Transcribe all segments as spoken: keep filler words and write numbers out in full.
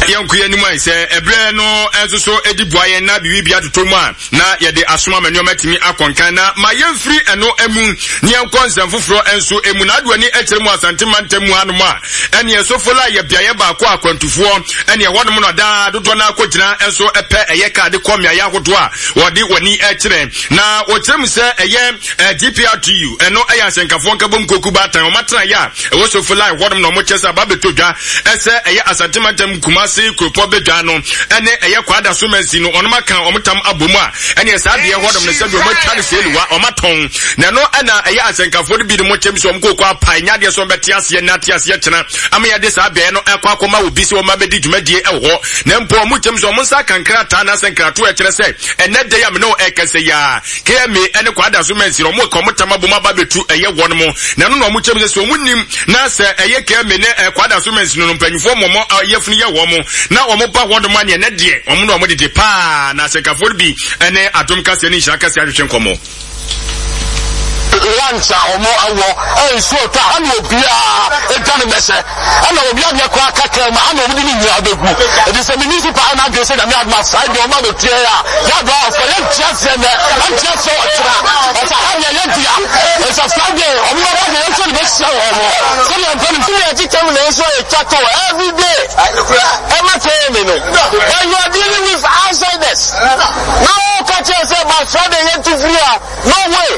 Yankuya ni mai se ebre no enso so edi boaye na bibia totomu a na ye de asoma manu matimi akonkan na ma yemfiri eno emu ni enkonsem foforo enso emu na adwani ekyeremu asantemantamu anum a ene esofola ye biaye ba akọ akwantufo ene ehodom no da dodo na akogina enso epe eye card komia ya hodo a wodi wani ekyere na okyerem se eye D P R T U eno eye asenkafo nkabom koku batan o matra ya ewo sofola ehodom no mo kyesa ba betodwa ese eye asantemantamu kumase kropo bedwa no ene eye kwada so mansi no onoma kan omotam abomu a ene sa de ehodom no se do mo tare se luwa omaton na no ana eye asenkafo de bi de mo kyem so mkoko apan nya de so beti ase na ate ase kyena amya de sa be no ekwa akoma obi se o ma bedi dwumadie ewo na mpo mo kyem so mo nsa kankra ta na senkrato e kyere se ene de ya me no ekese ya ke me ene kwada so mansi no mo ko motam abomu aba betu eye won mo na no no mo kyem se so munim na se eye ke me ne kwada so mansi no mpanyufo mo mo yefunu ye wo mo na omo pa wodo mane ne de omo no omo de pa na sekafo bi ene atom kase ni shaka se ahwehwe nkomo lancha omo awo e so ta hanu obia e tane mese ana obia ne kwa kaka ma ana obi ni nya begu e de se municipal na de se da me adma side o ma do tie ya ya do of ye chase ne am chase o tra o sa ha ye dia e sa side o mo ba de so be se o mo so le ntan ti ya ti tem na so e chato every day e ma tell me no when you are dealing with outsiders now catch yourself my friend ye to free no way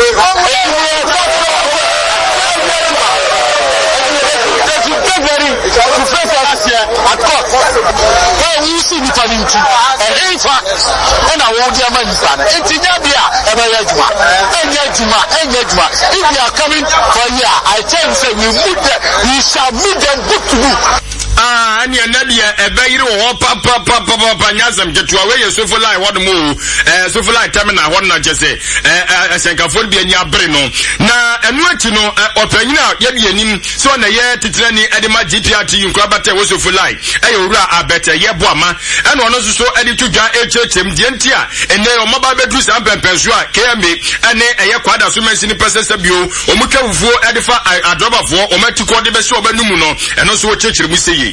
at court. Well, you see the community. And in fact, and I want your money, son. It's in India, and I had you, and yet you, and yet you. If you are coming for here, I tell you, say, we meet them, we shall meet them good to do. Ah, ani anadia ebayire wo pa pa pa pa pa nyazam jetua we yeso line wod mu eh so line terminal wod na jese eh asenkafo bi anya bere no na enu ati no opanyina ye bi anim so na ye titire ni edema G P R T nkwa bata wo so line eh owura abete ye boama eno no so so edi tudwa echechem die ntia ene o maba bedu sam pempenso a K M A ene eye kwada so mensi ni persesa bio o mutwa fufuo edifa adrobafo o matiko de be so obanum no eno so wo chechire mu sey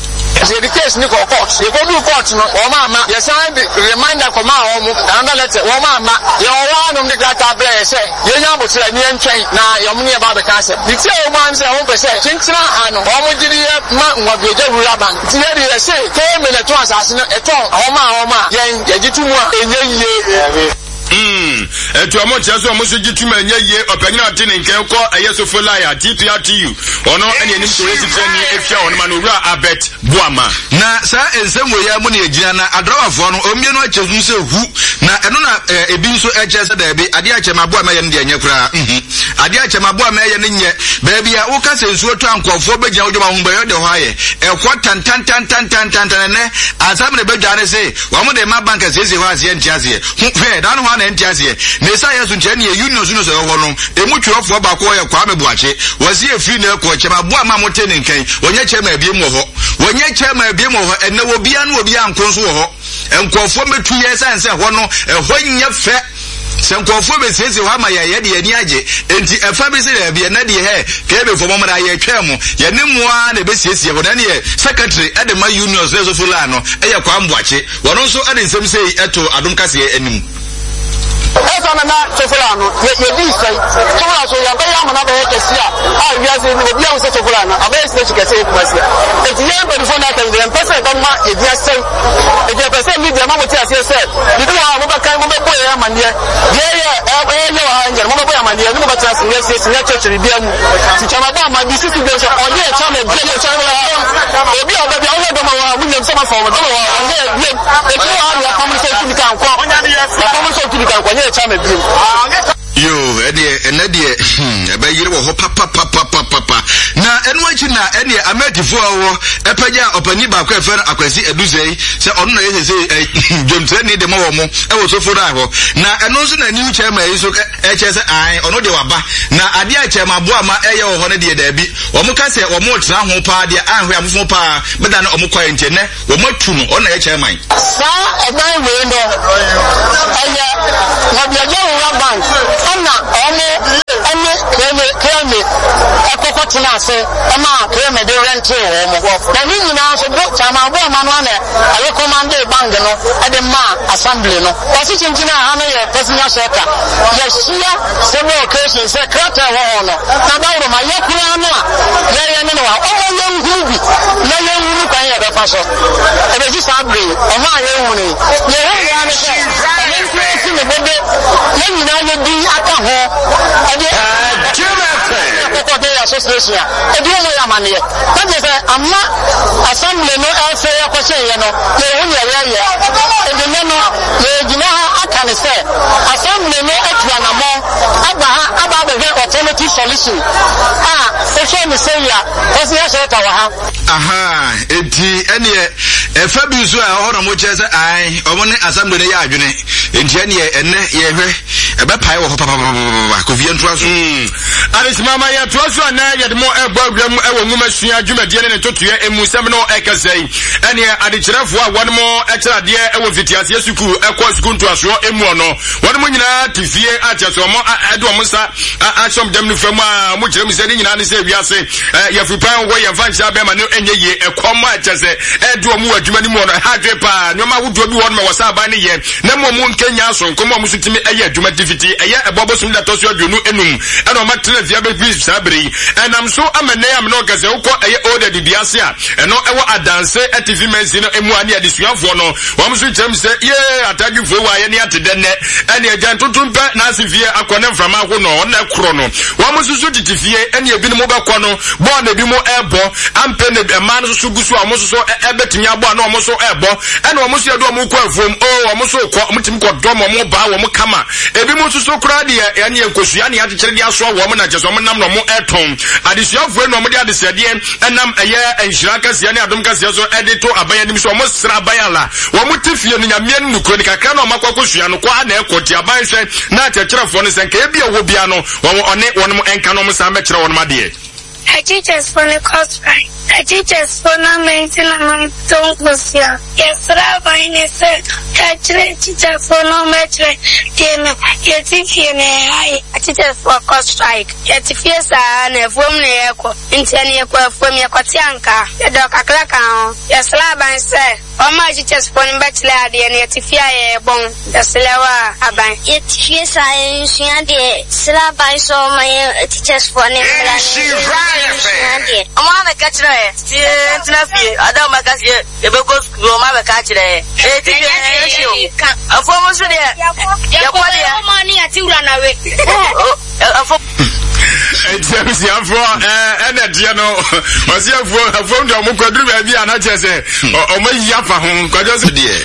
the case ni ko court you go do court no o ma ma you sign the reminder ko ma o mu and letter o ma ma you wa no the data play say you nya bo tire ni entwen na yo mu ne ba be ka say the say o man say o be say chinchira ano o mu jiri ma nwa beje wura ban ti ye dey say ke me na to asase no eton o ma o ma yen ye gitumu a enye yie Mm, etu amo chaso amo so gituma nya ye opanyina atene nken ko ayeso folaya G P R T U ono ene enim to resi trani efia ono manura abet buama na sa ensemwe ya mu na ejina na adrawafo no omie no achezu se hu na eno na ebi nso eche se da bi ade ache mabo ama ye ne de anya kura mhm ade ache mabo ama ye ne nye baabi a wo ka se nsuo to ankofo begina wo dwuma humba yo de ho aye ekwo tan tan tan tan tan tan ne asam ne bedwa ne se wo mo de ma bank sese ho ase ntiase he da no ho na ntiase ne sa yesu ntia ne union so no so ho no emu twirofo ba ko ye kwa mebuache wasi efiri na ko che mabo ama mo te ne nkan wonye che ma biem wo ho wonye che ma biem wo ho ene wo bia no obi ankon so wo ho enkofo metu ye sanse ho no ehɔ nya fe senkofo be sese ho ama ye ye de ani age enti efa be se de bia na de he ke be fo momra ye twem ye ne mua na be sese ho na ne secretary e de ma union so so la no e ye kwa mboache wono nso ade nsem sei eto adom kase anim esa na na chofula no ye ye bi sai chofula so ya ba ya mana ba ke sia a wi ase ni obi a so chofula na aba ese chike se ku sia e ti ye be fo na kan de pese ba ma ye dia sai e je pese mi dia ma mo ti ase se di do ha mo ba kan mo be boye ya mane ye ye e e ye wa anje mo be boye mane ye ni mo ba tra se ye se ye church ri bia mu ti chama ba ma bi sisi de so on ye chama bi ye chama obi a ba bi o do ma wa mu nyam sama fo mo do wa on ye ye e ti wa ru akomo se ti kan kwa onya de ye akomo se ti kan kwa ye chama bi yo ene ene de ebe yire wo ho papa papa papa na enu achi na ene ametifo awo epagya opani ba kwa efe akwasi eduzei se ono na yese jomtre ni de mo wo mo e wo so foro aho na enu so na new chairman yi so e che se ai ono de waba na ade a chairman bo ama eye wo ho ne de da bi wo mo ka se wo mo tra ho pa de ahwe amfo pa beda na wo mo kwa nche ne wo mo tu no ono ye chairman sa e nine we no aya wo bi ajo wa bank ana omo ene kene kene akoko kɔtena ase ɛma kɛmɛ de rent wo na ni nyina so bo chama bo ma no na ale command bank no ɛde ma assembly no wɔsi chinchina ha no yɛ personal shelter yɛ shia several occasions sɛ krata ho no na dawo ma yɛ kura no a yɛ yɛ no wa o yɛ ngu bi na yɛ ngu kan yɛ bɛfa so ɛbɛ si sabre ɔma yɛ ngu ni yɛ yɛ yɛ no sɛ ɛne nkreti ne bode yɛ nyina yɛ di aka ho ɛde ko de association ɛde mo yɛ amane yɛ na sɛ amma assembly no ɛfɛ yɛ kɔ sɛ yɛ no yɛ hu yɛ yɛ yɛ ɛde ne no yɛ gyina ha aka ne sɛ assembly no atua na mo aba ha aba bɛ hwɛ alternative solution ah ɛhwɛ ne sɛ ya ɛsɛ yɛ sɛ ta wa ha aha enti ɛne ɛfa bi so a ɔhɔ mo kyerɛ sɛ ai ɔmo ne assembly no yɛ adwene enti ɛne ɛnɛ yɛ hwɛ ɛbɛpae wɔ hɔ papapapa kofie ntoa so adesimama yɛ toa so ana yɛde mo ɛbɔ awura mu ɛwɔ nwoma sua dwumadie ne ne totoɛ emu sɛm no ɛkɛsɛ yi ɛne adekyerɛfoɔ a wɔn mo ɛkyerɛdeɛ ɛwɔ fitiaseɛ sukuu ɛkɔ sukuu ntoasoɔ emu ɔno wɔn mo nyinaa te fie akyɛ so ɔmo ɛde ɔmo nsa ahyɛm dɛm no fam a ɔmo kyerɛ mu sɛ ne nyinaa ne sɛ wiase yɛfiri pan wɔ yɛmfa nhyɛ abɛma no ɛnyɛ yie ɛkɔm a ɛkyɛ sɛ ɛde ɔmo wɔ adwuma no mu ɔno ɛha adwe paa nneɛma ahodoɔ bi wɔ no ma wɔ sɛ aban ne yɛ na mo ɔmo nkenya so nkɔmɔ ɔmo so tumi ɛyɛ adwuma difiti ɛyɛ ɛbɔ bosom da tɔso aduonu enum ɛna ɔmo atena fie abɛbi saa bere yi ɛnam so amane am no kɛsɛ wokɔ ɛyɛ oda didiase a ɛno ɛwɔ adanse ɛtifi mɛnsi no emu ani adesuafoɔ no wɔn so kyerɛm sɛ ye atadwufoɔ wɔ ayɛ ne ate dɛnɛ ɛne agya ntontom pɛ na ase fie akɔ ne mframa ho no ɔna ɛkorɔ no wɔn so so tete fie ɛne ebi no mo bɛkɔ no bɔɔ na ebi mo ɛbɔ ampɛ ne ɛma no so gu so a wɔn so ɛbɛtumi abɔ a na wɔn so ɛbɔ ɛna wɔn so yɛ do wɔn kɔ afuom o wɔn so kɔ wɔn timi kɔ dɔm wɔn ba wɔn kama ebi mo so so kora deɛ ɛne nkosua ne akyekyere de aso wɔn na kyɛ so wɔn nam na wɔn ɛtɔn adesuafoɔ no wɔn de adesɛdeɛ ɛnam ɛyɛ nhyira kɛseɛ ne adom kɛseɛ so ɛde to aban anim so wɔn sra aban ala wɔn te fie no nyamea no nukuro ne kakra na wɔn akɔ akɔsua no kɔ ana ɛkɔ te aban hwɛ na akyerɛkyerɛfoɔ no sɛ nka ebi a wɔ bia no wɔn ɔne wɔn mo ɛnka no wɔn san bɛkyerɛ wɔn adeɛ. I teachers for the cost right. I teachers for no maintenance don't go see. Yes, Rabbi, and said, I teachers for no metric. Then, yet if you may, I teachers for cost strike. Yet if yes, I never from the echo, intending from your Kotianka, the dog a crack on. Yes, Rabbi said, all my teachers for the bachelor, and yet if you are born, the Selawa, Aban. Yet yes, I am the Slabby saw my teachers for the Oma me catch na e ti ntina fie adam ma catch e be go school ma be catch e e ti e afo mo so de ya kwa de o ma ni ati wura na we afo James Yafo eh na dia no osi afo afo ndo mo kwaduru ba bi ana chese o mo yafa ho kwadwo so de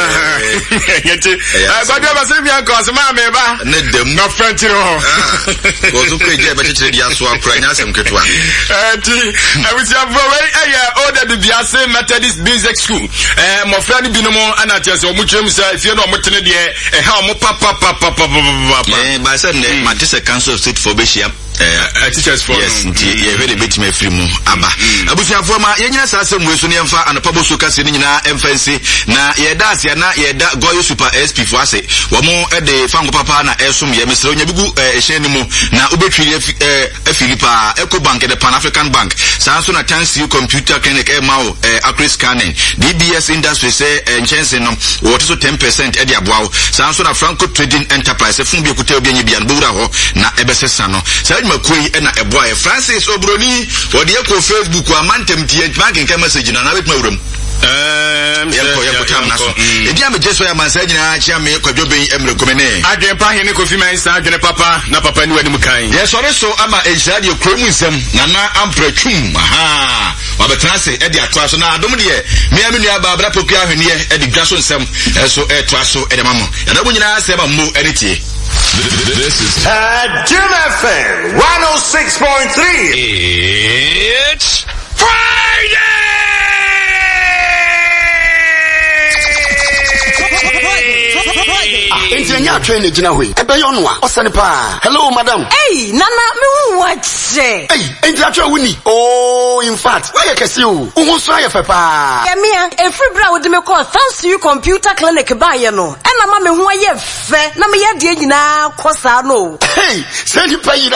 yeti kwadwo ba se bi an ko se ma me ba ne dem no fantiro ho ko so pe je ba chechire dia so akura nya asem ketwa eh ti awusi afo we eh order the Biase Methodist Basic School eh mo fra ni bi no mo ana chese o mo twem sa fie no mo tene de eh ha mo papa papa papa eh ba se ne matise council of state for Beshia uh, teachers for yes nti ye very bit me free mu aba abusuafo ma ye nyina saa sɛm weso ne mfa anapabo so kase ne nyina emfansi na ye da asia na ye da Goyo Super S P fo ase wo mo e de fango papa na esom ye mesre onya bigu ehye ne mu na obetwiri afilipa Eco Bank the Pan African Bank saa so na Tansi Computer Clinic e ma o accurate scanning D B S Industry say enchense no wo to so ten percent e de aboa saa so na Franco Trading Enterprise fun bi ekuta obi anyi bia no bura ho na ebesesa no makoi na eboy Francis Obroni wode ekɔ Facebook wa mantem tie banking ka message na na betuma wuram um yeko yeko tam na so edi am je so ya mansa nyina chia me kwadwo ben emre komene adwen pa hene Kofi Mensa adwen papa na papa ni wani mukan yes ore so ama ejira de kromu nsem na na ampratwum aha wabetena se edi atoa so na adom de me amenu aba abra poku ahwene edi dwa so nsem eso etoa so edi mamo ya na bo nyina se ba mo editie. This is uh, Jim F M one oh six point three. It's Friday! Engineer train jina hui. Ebe yonwa. Osani pa. Hello madam. Hey, nana me hu wache. Hey, engineer train wuni. Oh, in fact, why you kesi u? Uhu so aye fe pa. Yeah, me a free bra with me call thanks to you computer clinic ba ye no. E na ma me hu aye fe. Na me ye de nyina kosa no. Hey, send you pay